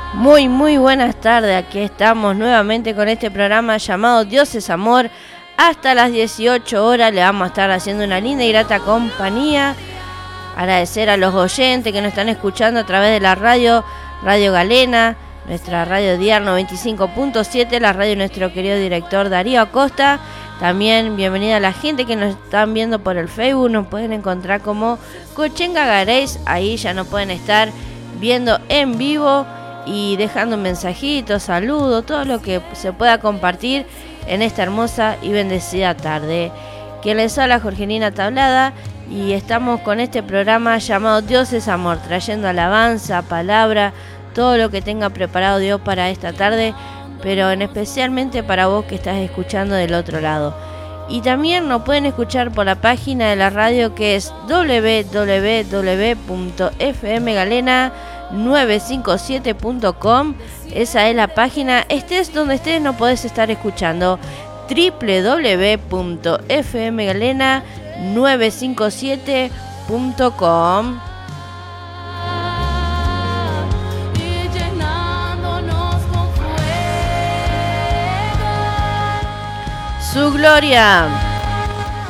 Muy buenas tardes, aquí estamos nuevamente con este programa llamado Dios es Amor. Hasta las 18 horas le vamos a estar haciendo una linda y grata compañía. Agradecer a los oyentes que nos están escuchando a través de la Radio Galena, nuestra radio Diar 95.7, la radio de nuestro querido director Darío Acosta. También bienvenida a la gente que nos están viendo por el Facebook, nos pueden encontrar como Cochenga Gareis, ahí ya nos pueden estar viendo en vivo y dejando mensajitos, saludos, todo lo que se pueda compartir en esta hermosa y bendecida tarde. Quien les habla, Jorgelina Tablada, y estamos con este programa llamado Dios es Amor, trayendo alabanza, palabra, todo lo que tenga preparado Dios para esta tarde, pero en especialmente para vos que estás escuchando del otro lado. Y también nos pueden escuchar por la página de la radio, que es www.fmgalena957.com. Esa es la página, estés donde estés, no podés estar escuchando. www.fmgalena957.com. Su gloria.